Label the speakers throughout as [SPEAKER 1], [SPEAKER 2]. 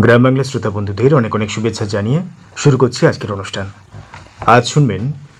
[SPEAKER 1] গ্রাম বাংলা শ্রোতা বন্ধুদের অনেক অনেক শুভেচ্ছা জানিয়ে শুরু করছি আজকের অনুষ্ঠান। আজ শুনবেন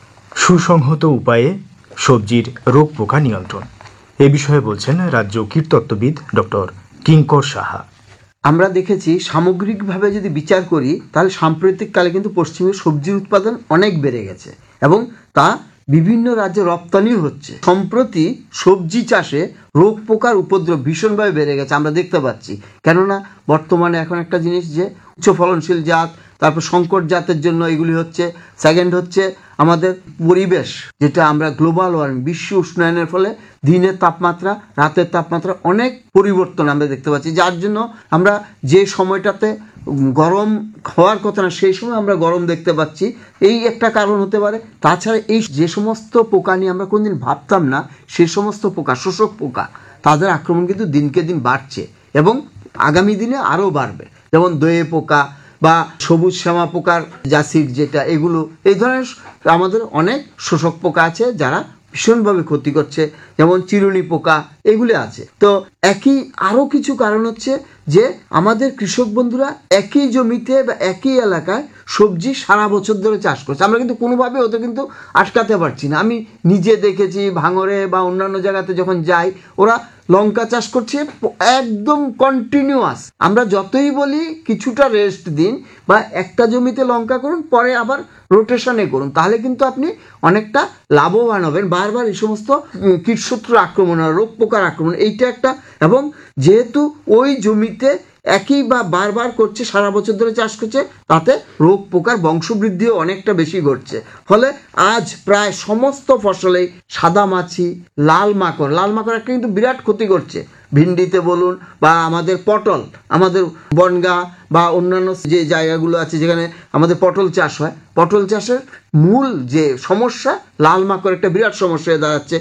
[SPEAKER 1] সুসংহত উপায়ে সবজির রোগ পোকা নিয়ন্ত্রণ। এ বিষয়ে বলছেন রাজ্য কীটতত্ত্ববিদ ডক্টর কিঙ্কর সাহা।
[SPEAKER 2] আমরা দেখেছি সামগ্রিকভাবে যদি বিচার করি তাহলে সাম্প্রতিককালে কিন্তু পশ্চিমে সবজির উৎপাদন অনেক বেড়ে গেছে এবং তা বিভিন্ন রাজ্যে রপ্তানিও হচ্ছে। সম্প্রতি সবজি চাষে রোগ পোকার উপদ্রব ভীষণভাবে বেড়ে গেছে আমরা দেখতে পাচ্ছি। কেননা বর্তমানে এখন একটা জিনিস যে উচ্চ ফলনশীল জাত, তারপর সংকট জাতের জন্য এগুলি হচ্ছে। সেকেন্ড হচ্ছে আমাদের পরিবেশ, যেটা আমরা গ্লোবাল ওয়ার্মিং, বিশ্ব উষ্ণায়নের ফলে দিনের তাপমাত্রা রাতের তাপমাত্রা অনেক পরিবর্তন আমরা দেখতে পাচ্ছি, যার জন্য আমরা যে সময়টাতে গরম হওয়ার কথা না সেই সময় আমরা গরম দেখতে পাচ্ছি। এই একটা কারণ হতে পারে। তাছাড়া এই যে সমস্ত পোকা নিয়ে আমরা কোনদিন ভাবতাম না, সে সমস্ত পোকা, শোষক পোকা, তাদের আক্রমণ কিন্তু দিনকে দিন বাড়ছে এবং আগামী দিনে আরও বাড়বে। যেমন দয়ে পোকা বা সবুজ শ্যামা পোকার জাসিড, যেটা এগুলো এই ধরনের আমাদের অনেক শোষক পোকা আছে যারা ভীষণভাবে ক্ষতি করছে। যেমন চিরুনি পোকা এগুলি আছে। তো একই আরও কিছু কারণ হচ্ছে যে আমাদের কৃষক বন্ধুরা একই জমিতে বা একই এলাকায় সবজি সারা বছর ধরে চাষ করছে। আমরা কিন্তু কোনোভাবে ওদের কিন্তু আটকাতে পারছি না। আমি নিজে দেখেছি ভাঙড়ে বা অন্যান্য জায়গাতে যখন যাই, ওরা লঙ্কা চাষ করছে একদম কন্টিনিউয়াস। আমরা যতই বলি কিছুটা রেস্ট দিন বা একটা জমিতে লঙ্কা করুন, পরে আবার রোটেশনে করুন, তাহলে কিন্তু আপনি অনেকটা লাভবান হবেন। বারবার এই সমস্ত কীটশত্রুর আক্রমণ, রোগ পোকার আক্রমণ এইটা একটা, এবং যেহেতু ওই জমিতে একই বা বারবার করছে, সারা বছর ধরে চাষ করছে, তাতে রোগ পোকার বংশবৃদ্ধিও অনেকটা বেশি ঘটছে। ফলে আজ প্রায় সমস্ত ফসলেই সাদা মাছি, লাল মাকড় একটা কিন্তু বিরাট ক্ষতি করছে। ভিন্ডিতে বলুন বা আমাদের পটল, আমাদের বনগাঁ বা অন্যান্য যে জায়গাগুলো আছে যেখানে আমাদের পটল চাষ হয়, পটল চাষের মূল যে সমস্যা লাল মাকড় একটা বিরাট সমস্যা হয়ে দাঁড়াচ্ছে।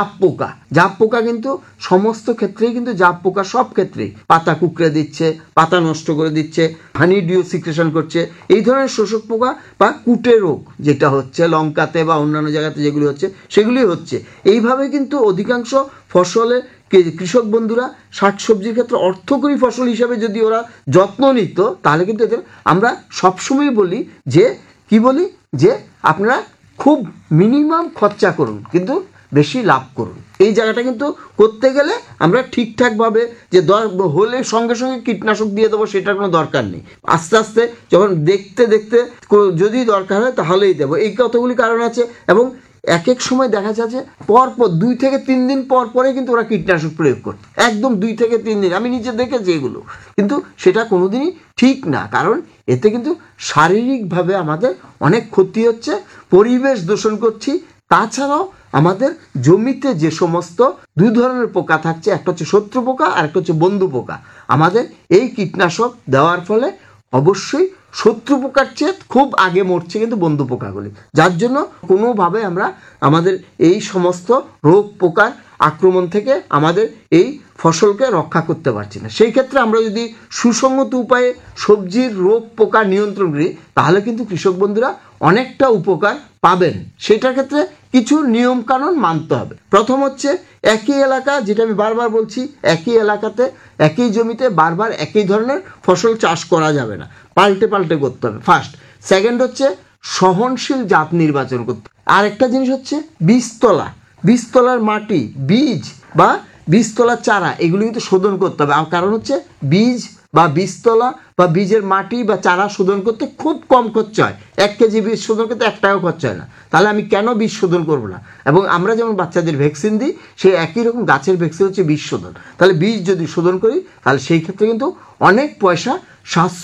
[SPEAKER 2] জাপ পোকা কিন্তু সমস্ত ক্ষেত্রেই, কিন্তু জাপ পোকা সব ক্ষেত্রেই পাতা কুকড়ে দিচ্ছে, পাতা নষ্ট করে দিচ্ছে, হানি ডিউ সিক্রেশন করছে। এই ধরনের শোষক পোকা বা কুটে রোগ যেটা হচ্ছে লঙ্কাতে বা অন্যান্য জায়গাতে যেগুলি হচ্ছে সেগুলি হচ্ছে। এইভাবে কিন্তু অধিকাংশ ফসলে কৃষক বন্ধুরা শাকসবজির ক্ষেত্রে অর্থকরী ফসল হিসাবে যদি ওরা যত্ন নিত, তাহলে কিন্তু এদের আমরা সবসময় বলি যে আপনারা খুব মিনিমাম খরচা করুন কিন্তু বেশি লাভ করুন। এই জায়গাটা কিন্তু করতে গেলে আমরা ঠিকঠাকভাবে যে হলে সঙ্গে সঙ্গে কীটনাশক দিয়ে দেবো সেটার কোনো দরকার নেই। আস্তে আস্তে যখন দেখতে যদি দরকার হয় তাহলেই দেবো। এই কতগুলি কারণ আছে এবং এক এক সময় দেখা যাচ্ছে পরপর 2 থেকে 3 দিন পরে কিন্তু ওরা কীটনাশক প্রয়োগ করছে, একদম 2 থেকে 3 দিন। আমি নিজে দেখেছি এগুলো, কিন্তু সেটা কোনোদিনই ঠিক না, কারণ এতে কিন্তু শারীরিকভাবে আমাদের অনেক ক্ষতি হচ্ছে, পরিবেশ দূষণ করছি। তাছাড়াও আমাদের জমিতে যে সমস্ত 2 ধরনের পোকা থাকছে, একটা হচ্ছে শত্রু পোকা আর একটা হচ্ছে বন্ধু পোকা। আমাদের এই কীটনাশক দেওয়ার ফলে অবশ্যই শত্রু পোকার চেয়ে খুব আগে মরছে কিন্তু বন্ধু পোকাগুলি, যার জন্য কোনোভাবে আমরা আমাদের এই সমস্ত রোগ পোকার আক্রমণ থেকে আমাদের এই ফসলকে রক্ষা করতে পারছি না। সেই ক্ষেত্রে আমরা যদি সুসংহত উপায়ে সবজির রোগ পোকা নিয়ন্ত্রণ করি, তাহলে কিন্তু কৃষক বন্ধুরা অনেকটা উপকার পাবেন। সেটার ক্ষেত্রে কিছু নিয়ম কানুন মানতে হবে। প্রথম হচ্ছে একই এলাকা, যেটা আমি বারবার বলছি, একই এলাকাতে একই জমিতে বারবার একই ধরনের ফসল চাষ করা যাবে না, পাল্টে করতে হবে ফার্স্ট। সেকেন্ড হচ্ছে সহনশীল জাত নির্বাচন করতে। আর একটা জিনিস হচ্ছে বীজতলার মাটি, বীজ বা বীজতলার চারা, এগুলো কিন্তু শোধন করতে হবে। কারণ হচ্ছে বীজ বা বীজতলা বা বীজের মাটি বা চারা শোধন করতে খুব কম খরচা হয়। 1 কেজি বীজ শোধন করতে 1 টাকাও খরচা হয় না। তাহলে আমি কেন বীজ শোধন করবো না? এবং আমরা যেমন বাচ্চাদের ভ্যাকসিন দিই, সেই একই রকম গাছের ভ্যাকসিন হচ্ছে বীজ শোধন। তাহলে বীজ যদি শোধন করি, তাহলে সেই ক্ষেত্রে কিন্তু অনেক পয়সা সাশ্রয়